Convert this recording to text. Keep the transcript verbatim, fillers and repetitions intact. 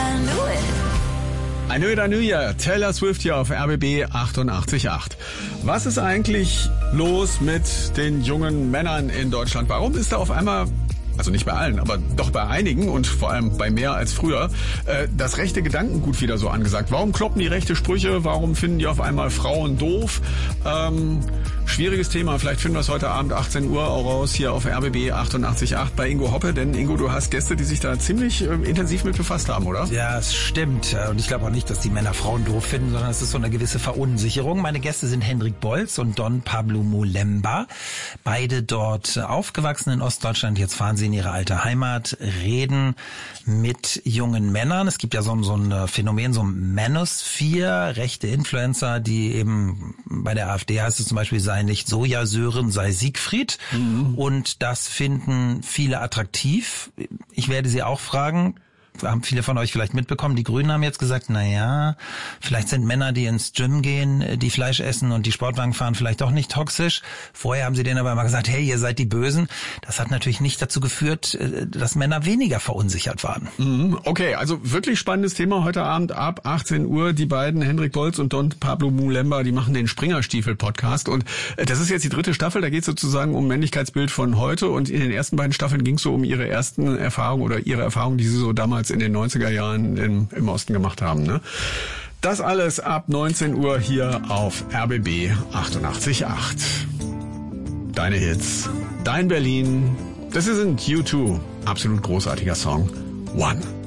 I knew it. I knew it, I knew ya. Taylor Swift hier auf R B B achtundachtzig Komma acht. Was ist eigentlich los mit den jungen Männern in Deutschland? Warum ist da auf einmal, also nicht bei allen, aber doch bei einigen und vor allem bei mehr als früher, äh, das rechte Gedankengut wieder so angesagt? Warum kloppen die rechte Sprüche? Warum finden die auf einmal Frauen doof? Ähm, schwieriges Thema. Vielleicht finden wir es heute Abend achtzehn Uhr auch raus hier auf R B B achtundachtzig Komma acht bei Ingo Hoppe. Denn Ingo, du hast Gäste, die sich da ziemlich äh, intensiv mit befasst haben, oder? Ja, es stimmt. Und ich glaube auch nicht, dass die Männer Frauen doof finden, sondern es ist so eine gewisse Verunsicherung. Meine Gäste sind Hendrik Bolz und Don Pablo Molemba. Beide dort aufgewachsen in Ostdeutschland. Jetzt fahren sie in ihre alte Heimat, reden mit jungen Männern. Es gibt ja so, so ein Phänomen, so ein Manosphere, rechte Influencer, die eben bei der AfD heißt es zum Beispiel, sei nicht Soja Sören, sei Siegfried. Mhm. Und das finden viele attraktiv. Ich werde sie auch fragen, haben viele von euch vielleicht mitbekommen, die Grünen haben jetzt gesagt, na ja, vielleicht sind Männer, die ins Gym gehen, die Fleisch essen und die Sportwagen fahren, vielleicht doch nicht toxisch. Vorher haben sie denen aber immer gesagt, hey, ihr seid die Bösen. Das hat natürlich nicht dazu geführt, dass Männer weniger verunsichert waren. Okay, also wirklich spannendes Thema heute Abend ab achtzehn Uhr. Die beiden, Hendrik Bolz und Don Pablo Molemba, die machen den Springerstiefel-Podcast. Und das ist jetzt die dritte Staffel, da geht es sozusagen um Männlichkeitsbild von heute. Und in den ersten beiden Staffeln ging es so um ihre ersten Erfahrungen oder ihre Erfahrungen, die sie so damals in den neunziger Jahren im, im Osten gemacht haben. Ne? Das alles ab neunzehn Uhr hier auf R B B achtundachtzig Komma acht. Deine Hits, dein Berlin. Das ist ein U zwei. Absolut großartiger Song. One.